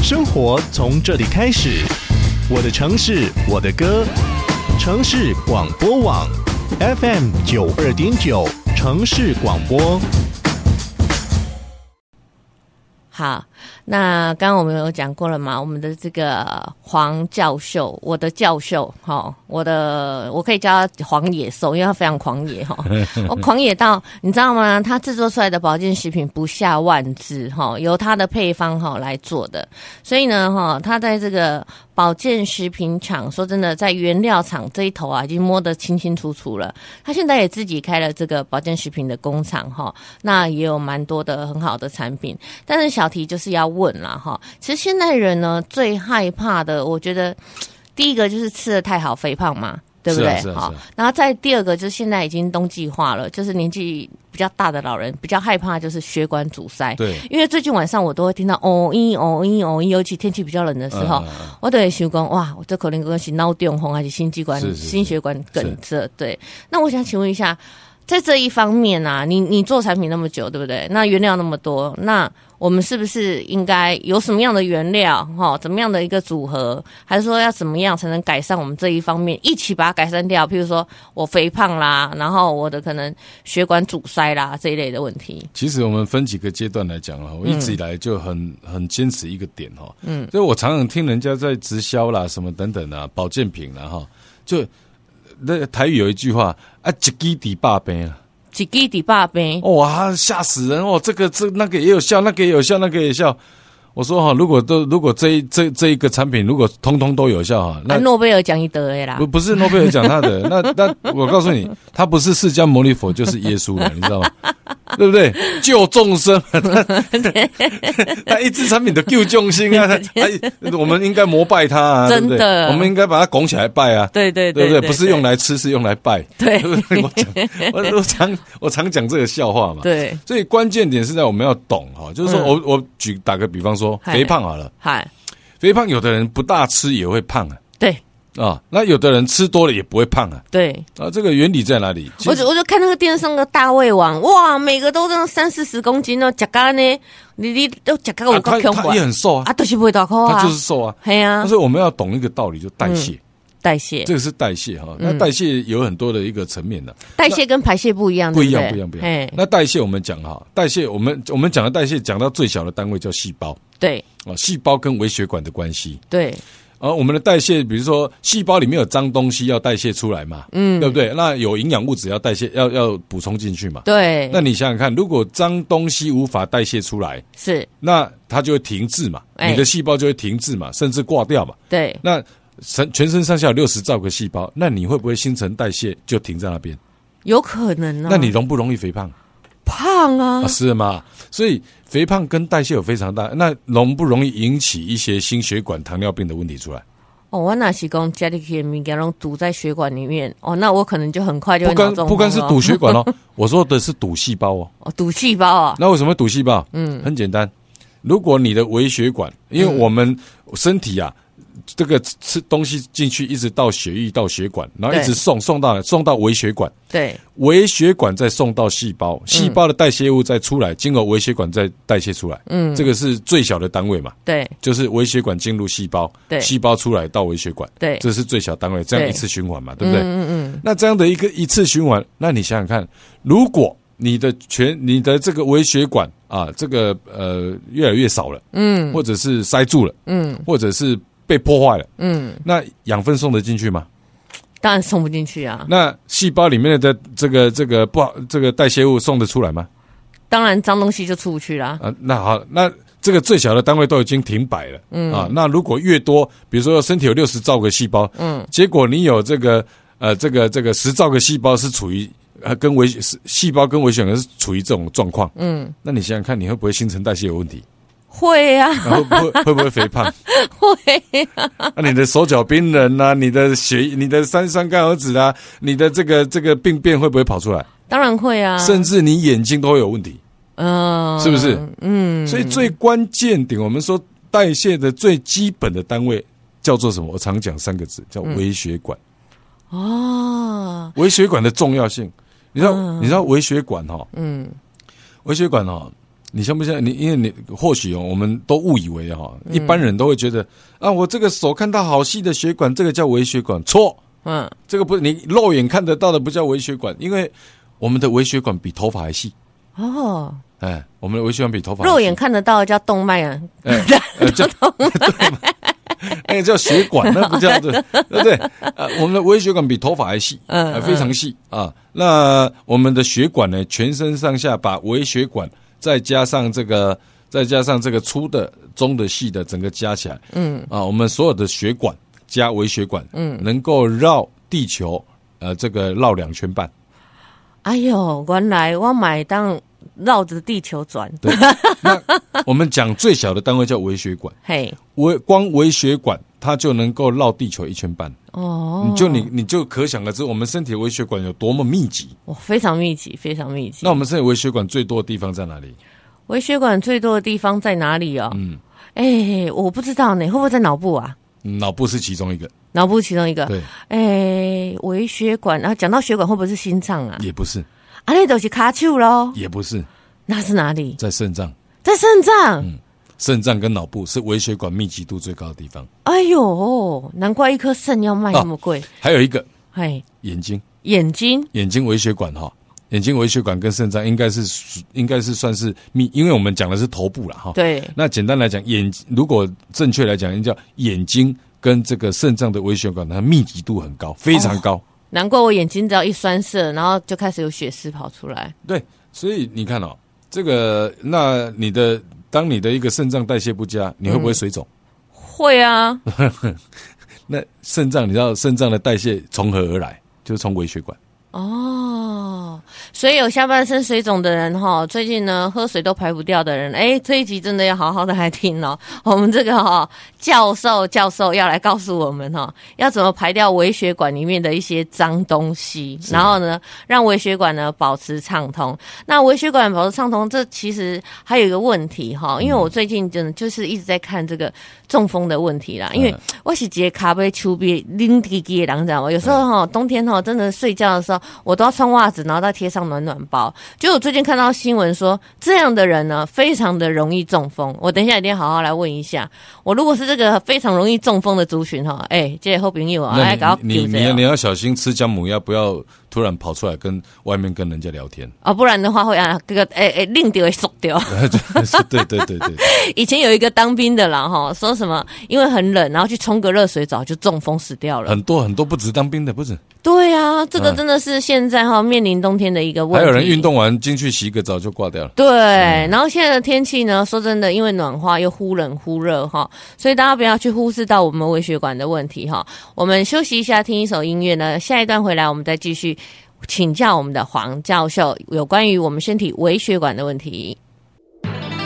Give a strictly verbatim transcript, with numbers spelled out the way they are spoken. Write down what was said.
生活从这里开始，我的城市，我的歌，城市广播网 F M 九二点九，城市广播。 好，那刚刚我们有讲过了嘛，我们的这个黄教授，我的教授，哈，我的我可以叫他黄野兽，因为他非常狂野哈，我狂野到你知道吗？他制作出来的保健食品不下万支哈，由他的配方哈来做的，所以呢哈，他在这个保健食品厂，说真的，在原料厂这一头啊，已经摸得清清楚楚了。他现在也自己开了这个保健食品的工厂哈，那也有蛮多的很好的产品。但是小题就是要问啦哈，其实现代人呢最害怕的，我觉得第一个就是吃得太好肥胖嘛。对不对？ 是啊是啊是啊。 然后再第二个就是现在已经冬季化了，就是年纪比较大的老人比较害怕就是血管阻塞。 对， 因为最近晚上我都会听到哦咦哦咦哦咦，尤其天气比较冷的时候，嗯、我都会想讲哇，我这可能是脑中风还是心肌管、是是是心血管梗塞。对，那我想请问一下，在这一方面啊，你你做产品那么久，对不对？那原料那么多，那我们是不是应该有什么样的原料哈？怎么样的一个组合？还是说要怎么样才能改善我们这一方面，一起把它改善掉？譬如说我肥胖啦，然后我的可能血管阻塞啦这一类的问题。 其实我们分几个阶段来讲啊，我一直以来就很、嗯、很坚持一个点哈，嗯，所以我常常听人家在直销啦什么等等啊，保健品啦哈，就那台语有一句话啊，一支抵百病啊。 一支抵百病， 哇，吓死人哦！这个这那个也有效，那个也有效，那个也有效。我说哈，如果都如果这一这这一个产品如果通通都有效哈，那啊、诺贝尔奖一得的啦， 不不是诺贝尔奖他的，那那我告诉你，他不是释迦牟尼佛就是耶稣了，你知道吗？对不对？救众生，他他一支产品的救众生啊，他我们应该膜拜他啊， 真的， 对不对？我们应该把他拱起来拜啊， 对对对, 对, 对, 对对， 不是用来吃，是用来拜， 对， 对不对？我讲，我我常我常讲这个笑话嘛， 对， 所以关键点是在我们要懂哈，就是说我、嗯、我举打个比方说，肥胖好了， 嗨， 肥胖有的人不大吃也会胖啊， 对。 啊，那有的人吃多了也不会胖啊。 对啊，这个原理在哪里？ 我就我就看那个电视上的大胃王，哇，每个都这样三四十公斤哦，吃干呢，你你都吃干我够他他也很瘦啊， 啊，都是不会大口啊， 他就是瘦啊， 对啊。 所以我们要懂一个道理，就代谢，嗯、 代谢， 这个是代谢哈。那代谢有很多的一个层面的， 代谢跟排泄不一样， 不一样，不一样，不一样。那代谢我们讲哈，代谢我们我们讲的代谢讲到最小的单位叫细胞， 对啊，细胞跟微血管的关系， 对。 而、啊、我们的代谢，比如说细胞里面有脏东西要代谢出来嘛，嗯，对不对？那有营养物质要代谢，要要补充进去嘛， 对。 那你想想看，如果脏东西无法代谢出来， 是， 那它就会停滞嘛，欸、你的细胞就会停滞嘛，甚至挂掉嘛， 对。 那全身上下有六十兆个细胞，那你会不会新陈代谢就停在那边？ 有可能啊。 那你容不容易肥胖？ 胖啊， 啊是吗？所以肥胖跟代谢有非常大，那容不容易引起一些心血管、糖尿病的问题出来？ 哦，我那是讲家里的物件拢堵在血管里面，哦，那我可能就很快就会脑中风了。 不光是堵血管哦，我说的是堵细胞哦。 哦，堵细胞啊？ 那为什么堵细胞？嗯，很简单，如果你的微血管，因为我们身体啊。这个吃东西进去，一直到血液到血管，然后一直送送到送到微血管， 对， 微血管再送到细胞，细胞的代谢物再出来，经过微血管再代谢出来，嗯，这个是最小的单位嘛， 对， 就是微血管进入细胞，对，细胞出来到微血管， 对， 这是最小单位，这样一次循环嘛， 对, 对不对？ 嗯嗯。 那这样的一个一次循环，那你想想看，如果你的全你的这个微血管啊，这个呃越来越少了，嗯，或者是塞住了，嗯，或者是被破坏了，嗯，那养分送得进去吗？ 当然送不进去啊。 那细胞里面的这个这个不好，这个代谢物送得出来吗？ 当然，脏东西就出不去啦。 啊，那好，那这个最小的单位都已经停摆了，嗯啊，那如果越多，比如说身体有六十兆个细胞，嗯，结果你有这个呃这个这个十兆个细胞是处于呃跟微细胞跟微血管是处于这种状况，嗯，那你想想看，你会不会新陈代谢有问题？ 会啊， 会不会会不会肥胖？ 会啊。 那、啊、你的手脚冰冷啊，你的血、你的三酸甘油酯啊，你的这个这个病变会不会跑出来？ 当然会啊， 甚至你眼睛都会有问题，嗯、呃，是不是？嗯，所以最关键点，我们说代谢的最基本的单位叫做什么？我常讲三个字，叫微血管。嗯、哦，微血管的重要性，你知道？嗯、你知道微血管哈？嗯，微血管哈。 你相不相信？你因为你或许哦，我们都误以为哈，一般人都会觉得、嗯、啊，我这个手看到好细的血管，这个叫微血管，错。嗯，这个不是你肉眼看得到的，不叫微血管，因为我们的微血管比头发还细。哦，哎，我们的微血管比头发还细， 肉眼看得到的叫动脉啊，哎，呃、叫动脉。 那个叫血管，那不叫做对不对？呃，我们的微血管比头发还细，嗯、呃，非常细啊。那我们的血管呢，全身上下把微血管再加上这个，再加上这个粗的、中的、细的，整个加起来，嗯，啊，我们所有的血管加微血管，嗯，能够绕地球，呃，这个绕两圈半。 哎呦，原来我买当绕着地球转。 对，那我们讲最小的单位叫微血管，嘿，微光微血管它就能够绕地球一圈半。哦，你就你你就可想而知，我们身体的微血管有多么密集。 哦，非常密集，非常密集。 那我们身体微血管最多的地方在哪里？ 微血管最多的地方在哪里哦？嗯，哎、欸，我不知道呢，会不会在脑部啊？ 脑部是其中一个， 脑部其中一个。 对， 哎、欸，微血管，然后讲到血管，会不会是心脏啊？ 也不是， 啊，那都是卡丘咯。 也不是， 那是哪里？ 在肾脏。 在肾脏。 嗯，肾脏跟脑部是微血管密集度最高的地方。 哎呦，难怪一颗肾要卖那么贵、哦。 还有一个， 哎， 眼睛。 眼睛， 眼睛微血管哈。眼睛微血管跟肾脏应该是应该是算是密，因为我们讲的是头部啦哈。 对。 那简单来讲，眼如果正确来讲，应该叫眼睛跟这个肾脏的微血管，它密集度很高，非常高。哦、 难怪我眼睛只要一酸涩，然后就开始有血丝跑出来。 对，所以你看哦，这个那你的当你的一个肾脏代谢不佳，你会不会水肿？ 嗯、会啊。 那肾脏你知道肾脏的代谢从何而来？就是从微血管。 哦，所以有下半身水肿的人哈，最近呢喝水都排不掉的人，哎，这一集真的要好好的来听哦。我们这个哈教授教授要来告诉我们哈，要怎么排掉微血管里面的一些脏东西，然后呢让微血管呢保持畅通。那微血管保持畅通，这其实还有一个问题哈，因为我最近真的就是一直在看这个中风的问题啦，因为我是一个卡杯丘比拎滴滴的人，知道吗？有时候哈冬天哈真的睡觉的时候，我都要穿袜子，然后再贴上暖暖包。就我最近看到新闻说，这样的人呢，非常的容易中风。我等一下一定要好好来问一下，我如果是这个非常容易中风的族群哈，哎，这些好朋友啊，来搞你你你你要小心吃姜母鸭，不要突然跑出来跟外面跟人家聊天哦，不然的话会啊，这个哎哎，令掉会缩掉。 对对对对。 以前有一个当兵的啦哈，说什么因为很冷，然后去冲个热水澡就中风死掉了。 很多很多不止当兵的，不止。 对啊，这个真的是现在哈面临冬天的一个问题。 还有人运动完进去洗个澡就挂掉了。 对，嗯、然后现在的天气呢，说真的，因为暖化又忽冷忽热哈，所以大家不要去忽视到我们微血管的问题哈。我们休息一下，听一首音乐呢，下一段回来我们再继续请教我们的黄教授有关于我们身体微血管的问题。